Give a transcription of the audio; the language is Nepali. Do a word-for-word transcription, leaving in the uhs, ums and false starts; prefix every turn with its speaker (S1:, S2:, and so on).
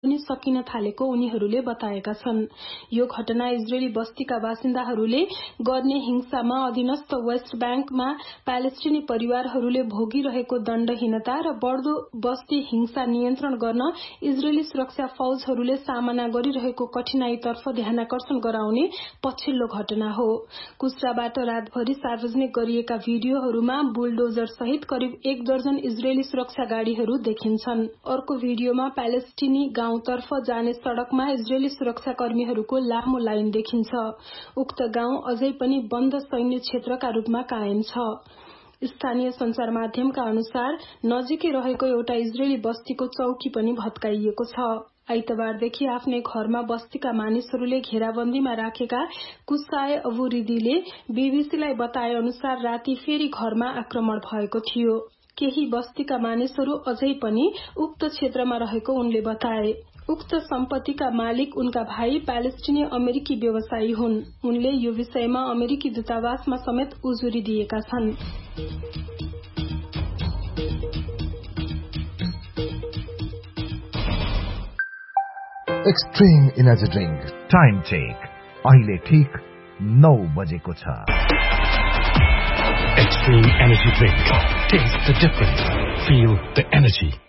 S1: पनि सकिन थालेको उनीहरूले बताएका छन्। यो घटना इजरायली बस्तीका बासिन्दाहरूले गर्ने हिंसामा अधीनस्थ वेस्ट ब्याङ्कमा प्यालेस्टिनी परिवारहरूले भोगिरहेको दण्डहीनता र बढ्दो बस्ती हिंसा नियन्त्रण गर्न इजरायली सुरक्षा फौजहरूले सामना गरिरहेको कठिनाईतर्फ ध्यानकर्षण गराउने पछिल्लो घटना हो। कुस्राबाट रातभरि सार्वजनिक गरिएका भिडियोहरूमा बुलडोजर सहित करिब एक दर्जन इजरायली सुरक्षा गाड़ीहरू देखिन्छन्। अर्को भिडियोमा प्यालेस्टिनी गाउँतर्फ जाने सड़कमा इजरायली सुरक्षा कर्मीहरूको लामो लाइन देखिन्छ। उक्त गाउँ अझै पनि बन्द सैन्य क्षेत्रका रूपमा कायम छ। स्थानीय संचार माध्यमका अनुसार नजिकै रहेको एउटा इजरायली बस्तीको चौकी पनि भत्काइएको छ। आइतबारदेखि आफ्नै घरमा बस्तीका मानिसहरूले घेराबन्दीमा राखेका कुसाय अबुरिदीले बीबीसीलाई बताए अनुसार राति फेरि घरमा आक्रमण भएको थियो। केही बस्तीका मानिसहरू अझै पनि उक्त क्षेत्रमा रहेको उनले बताए। उक्त सम्पत्तिका मालिक उनका भाइ प्यालेस्टिनी अमेरिकी व्यवसायी हुन्। उनले यो विषयमा अमेरिकी दूतावासमा समेत उजुरी दिएका छन्।
S2: Extreme energy drink time check अहिले ठीक नौ बजेको छ।
S3: Extreme Energy Drink. Taste the difference. Feel the energy.